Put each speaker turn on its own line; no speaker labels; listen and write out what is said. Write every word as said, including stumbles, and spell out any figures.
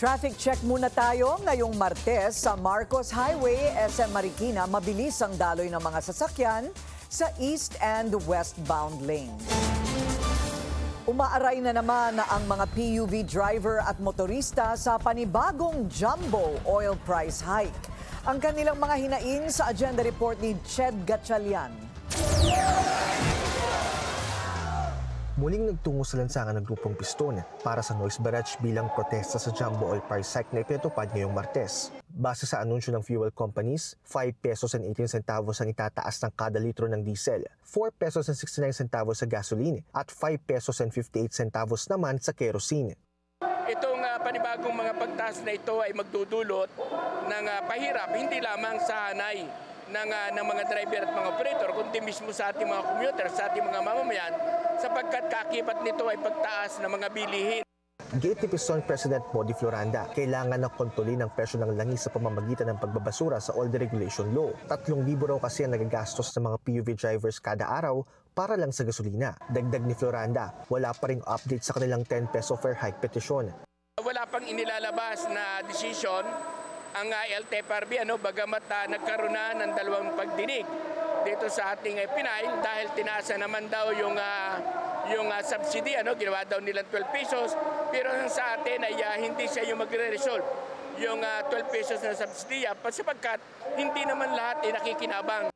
Traffic check muna tayo ngayong Martes sa Marcos Highway, S M Marikina. Mabilis ang daloy ng mga sasakyan sa east and westbound lanes. Umaaray na naman ang mga P U V driver at motorista sa panibagong jumbo oil price hike. Ang kanilang mga hinaing sa agenda report ni Ched Gatchalian.
Muling nagtungo sa lansangan ng grupong Piston para sa noise barrage bilang protesta sa jumbo oil price hike na ipinatupad ngayong Martes. Base sa anunsyo ng fuel companies, five pesos and eighteen centavos ang itataas ng kada litro ng diesel, four pesos and sixty-nine centavos sa gasoline at five pesos and fifty-eight centavos naman sa kerosene.
Itong uh, panibagong mga pagtaas na ito ay magdudulot ng uh, pahirap hindi lamang sa hanay ng, uh, ng mga driver at mga operator, kundi mismo sa ating mga commuter, sa ating mga mamamayan, sapagkat kakibat nito ay pagtaas ng mga bilihin.
Gate ni Piston President Modi Floranda, kailangan na kontrolin ang presyo ng langis sa pamamagitan ng pagbabasura sa oil deregulation law. Tatlong libo raw kasi ang nagagastos ng mga P U V drivers kada araw para lang sa gasolina. Dagdag ni Floranda, wala pa ring update sa kanilang ten peso fare hike petisyon.
Wala pang inilalabas na desisyon ang uh, L T F R B, ano, bagamat uh, nagkaroon na ng dalawang pagdinig dito sa ating uh, Pinay dahil tinaasa naman daw yung uh, yung uh, subsidy, ano, ginawa daw nilang twelve pesos, pero sa atin ay uh, hindi siya yung magre-resolve yung uh, twelve pesos na subsidy sapagkat hindi naman lahat ay nakikinabang